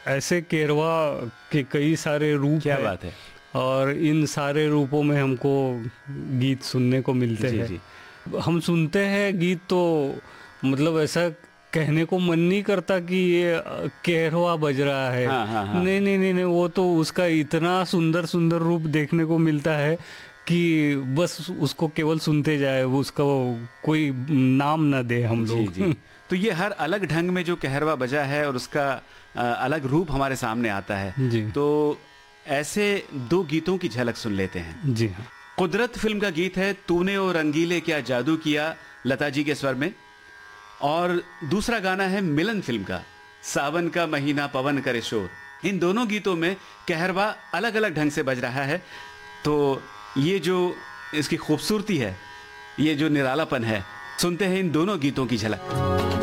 ऐसे केरवा के कई सारे रूप क्या है बात है। और इन सारे रूपों में हमको गीत सुनने को मिलते जी, हैं। जी। हम सुनते हैं गीत तो मतलब ऐसा कहने को मन नहीं करता कि ये केरवा बज रहा है। हाँ, हाँ, हाँ। नहीं नहीं नहीं नहीं, वो तो उसका इतना सुंदर सुंदर रूप देखने को मिलता है कि बस उसको केवल सुनते जाए, वो उसका कोई नाम ना दे हम जी, लोग। जी। तो ये हर अलग ढंग में जो कहरवा बजा है और उसका अलग रूप हमारे सामने आता है। जी। तो ऐसे 2 गीतों की झलक सुन लेते हैं। जी हाँ। कुदरत फिल्म का गीत है तूने ओ रंगीले क्या जादू किया, लता जी के स्वर में। और दूसरा गाना है मिलन फिल्म का, सावन का महीना पवन करे शोर। इन दोनों गीतों में कहरवा अलग अलग ढंग से बज रहा है। तो ये जो इसकी खूबसूरती है, ये जो निरालापन है, सुनते हैं इन दोनों गीतों की झलक।